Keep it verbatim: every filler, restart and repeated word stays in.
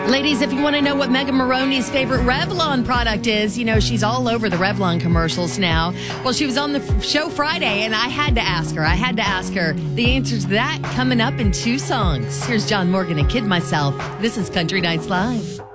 Ladies, if you want to know what Megan Maroney's favorite Revlon product is, you know, she's all over the Revlon commercials now. Well, she was on the f- show Friday, and I had to ask her. I had to ask her the answer to that coming up in two songs. Here's John Morgan and Kid Myself. This is Country Nights Live.